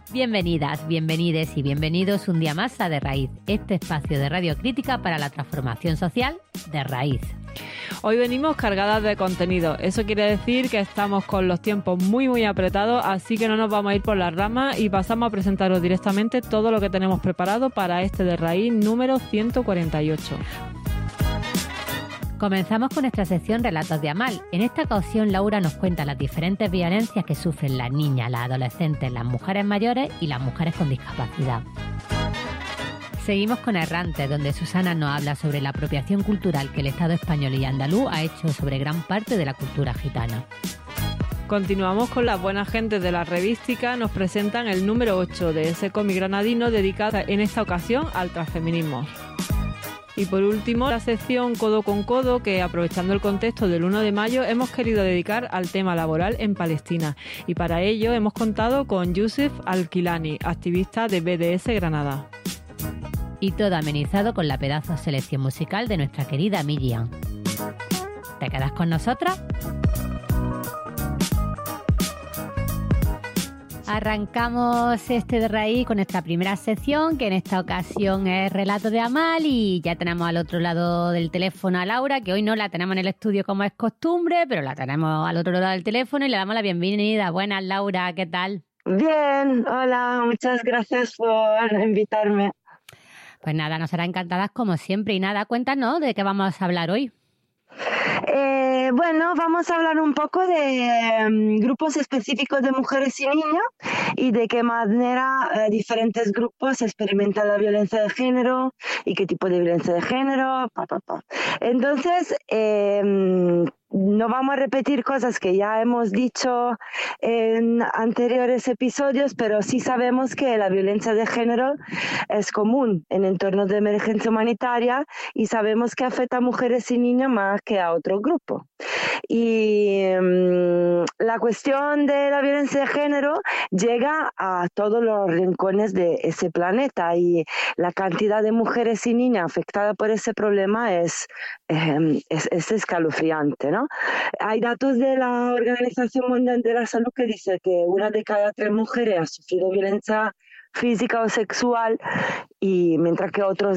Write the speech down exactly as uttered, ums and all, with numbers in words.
Bienvenidas, bienvenides y bienvenidos un día más a De Raíz, este espacio de radio crítica para la transformación social de raíz. Hoy venimos cargadas de contenido, eso quiere decir que estamos con los tiempos muy muy apretados, así que no nos vamos a ir por las ramas y pasamos a presentaros directamente todo lo que tenemos preparado para este De Raíz número ciento cuarenta y ocho. Comenzamos con nuestra sección Relatos de Amal. En esta ocasión, Laura nos cuenta las diferentes violencias que sufren las niñas, las adolescentes, las mujeres mayores y las mujeres con discapacidad. Seguimos con Errantes, donde Susana nos habla sobre la apropiación cultural que el Estado español y andaluz ha hecho sobre gran parte de la cultura gitana. Continuamos con las buenas gentes de la revística, nos presentan el número ocho de ese cómic granadino dedicado en esta ocasión al transfeminismo. Y por último, la sección Codo con Codo, que aprovechando el contexto del uno de mayo hemos querido dedicar al tema laboral en Palestina. Y para ello hemos contado con Yusuf Al-Kilani, activista de B D S Granada. Y todo amenizado con la pedazo selección musical de nuestra querida Miriam. ¿Te quedas con nosotras? Arrancamos este de raíz con nuestra primera sección, que en esta ocasión es Relato de Amal, y ya tenemos al otro lado del teléfono a Laura, que hoy no la tenemos en el estudio como es costumbre, pero la tenemos al otro lado del teléfono y le damos la bienvenida. Buenas, Laura, ¿qué tal? Bien, hola, muchas gracias por invitarme. Pues nada, nos será encantadas como siempre. Y nada, cuéntanos de qué vamos a hablar hoy. Eh, bueno, vamos a hablar un poco de um, grupos específicos de mujeres y niños y de qué manera eh, diferentes grupos experimentan la violencia de género y qué tipo de violencia de género. Pa, pa, pa. Entonces, eh, no vamos a repetir cosas que ya hemos dicho en anteriores episodios, pero sí sabemos que la violencia de género es común en entornos de emergencia humanitaria y sabemos que afecta a mujeres y niños más que a otro grupo. Y um, la cuestión de la violencia de género llega a todos los rincones de ese planeta y la cantidad de mujeres y niñas afectadas por ese problema es, eh, es, es escalofriante, ¿no? Hay datos de la Organización Mundial de la Salud que dice que una de cada tres mujeres ha sufrido violencia física o sexual, y mientras que otros